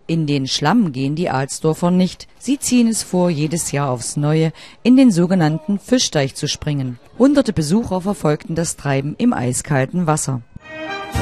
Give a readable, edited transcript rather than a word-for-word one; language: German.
In den Schlamm gehen die Alsdorfer nicht. Sie ziehen es vor, jedes Jahr aufs Neue in den sogenannten Fischteich zu springen. Hunderte Besucher verfolgten das Treiben im eiskalten Wasser.